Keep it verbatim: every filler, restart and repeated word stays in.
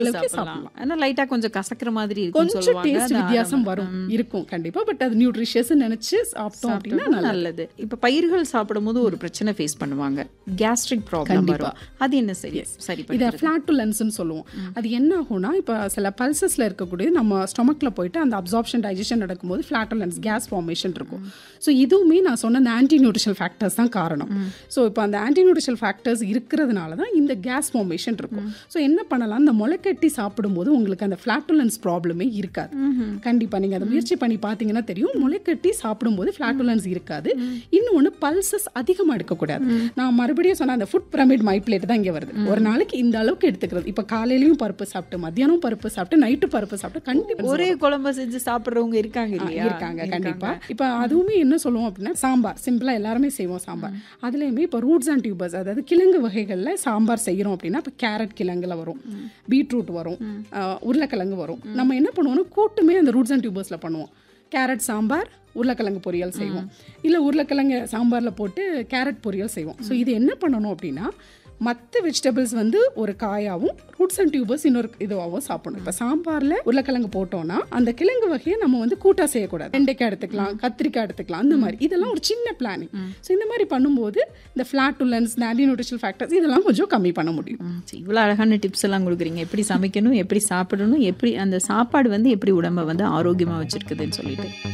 அளவுக்கு சாப்பிடலாம். சாப்பிடலாம். ஆனா லைட்டா கொஞ்சம் கசக்கிற மாதிரி இருக்கும்னு கொஞ்சம் சொல்லுவாங்க. டேஸ்ட் அது வித்தியாசம் ஆரம்ப- வரும் ம். இருக்கும் கண்டிப்பா. பட் அது நியூட்ரிஷியஸ் நினைச்சு சாப்பிட்டோம் அப்படின்னா சாப்பிட்டோம்னா நல்லது. நல்லது. இப்ப பயிர்கள் சாப்பிடும்போது ஒரு பிரச்சனை ஃபேஸ் பண்ணுவாங்க, கேஸ்ட்ரிக் ப்ராப்ளம் கண்டிப்பா. வரும். அது என்ன சரி சரி இதை பண்ணுறது? ஃப்ளாட்டுலன்ஸ்னு சொல்லுவோம். அது என்ன ஆகும்னா இப்போ சில பல்சஸ்ல இருக்கக்கூடிய நம்ம ஸ்டொமக்ல போயிட்டு அந்த அப்சார்ப்ஷன் டைஜஷன் நடக்கும்போது ஃப்ளாட்டுலன்ஸ் கேஸ் ஃபார்மேஷன் இருக்கும். ஸோ இதுவுமே நான் சொன்ன அந்த ஆன்டி நியூட்ரிஷல் ஃபேக்டர்ஸ் தான் காரணம். ஸோ இப்போ அந்த ஆன்டி நியூட்ரிஷல் ஃபேக்டர்ஸ் இருக்கிறதுனால தான் இந்த கேஸ் ஃபார்மேஷன் இருக்கும். ஸோ என்ன பண்ணலாம், இந்த முளைக்கட்டி சாப்பிடும்போது உங்களுக்கு அந்த ஃப்ளாட்டுலன்ஸ் ப்ராப்ளமே இருக்காது. கண்டிப்பா நீங்க அதை முயற்சி பண்ணி பார்த்தீங்கன்னா தெரியும், முளைக்கட்டி சாப்பிடும்போது ஃப்ளாட்டுலன்ஸ் இருக்காது. இன்னொன்று பல்சஸ் அதிகமாக எடுக்கக்கூடாது. நான் மறுபடியும் சொன்ன அந்த ஃபுட் பிரமிட் மை பிளேட் தான் இங்கே வருது. ஒரு நாளைக்கு இந்த அளவுக்கு எடுத்துக்கிறது. இப்போ காலையிலையும் பருப்பு சாப்பிட்டு, மத்தியானம் பருப்பு சாப்பிட்டு, நைட்டு பருப்பு சாப்பிட்டு கண்டிப்பா ஒரே குழம்பு செஞ்சு சாப்பிடுறவங்க இருக்காங்க இல்லையா? இருக்காங்க கண்டிப்பா. இப்போ அதுவுமே என்ன சொல்லுவோம் அப்படின்னா, சாம்பார் சிம்பிளா எல்லாருமே செய்வோம் சாம்பார். அதுலேயுமே இப்போ ரூட்ஸ் அண்ட் டியூபர்ஸ், அதாவது கிழங்கு வகைகளில் சாம்பார் செய்கிறோம் அப்படின்னா இப்போ கேரட் கிழங்குல வரும், பீட்ரூட் வரும், அஹ், உருளைக்கிழங்கு வரும். நம்ம என்ன பண்ணுவோம்னா கூட்டுமே அந்த ரூட்ஸ் அண்ட் டியூபர்ஸில் பண்ணுவோம். கேரட் சாம்பார், உருளைக்கிழங்கு பொரியல் செய்வோம், இல்லை உருளைக்கிழங்கு சாம்பாரில் போட்டு கேரட் பொரியல் செய்வோம். ஸோ இது என்ன பண்ணணும் அப்படின்னா, மற்ற வெஜிடபிள்ஸ் வந்து ஒரு காயாகவும் ரூட்ஸ் அண்ட் டியூபர்ஸ் இன்னொரு இதுவாகவும் சாப்பிடணும். இப்போ சாம்பாரில் உருளைக்கிழங்கு போட்டோம்னா அந்த கிழங்கு வகையை நம்ம வந்து கூட்டாக செய்யக்கூடாது. வெண்டைக்காய் எடுத்துக்கலாம், கத்திரிக்காய் எடுத்துக்கலாம், அந்த மாதிரி இதெல்லாம் ஒரு சின்ன பிளானிங். ஸோ இந்த மாதிரி பண்ணும்போது இந்த ஃப்ளாட்டுலன்ஸ், ஆன்டி நியூட்ரிஷனல் ஃபேக்டர்ஸ் இதெல்லாம் கொஞ்சம் கம்மி பண்ண முடியும். ம், சரி, இவ்வளோ அழகான டிப்ஸ் எல்லாம் கொடுக்குறீங்க. எப்படி சமைக்கணும், எப்படி சாப்பிடணும், எப்படி அந்த சாப்பாடு வந்து எப்படி உடம்பை வந்து ஆரோக்கியமாக வச்சிருக்குதுன்னு சொல்லிட்டு.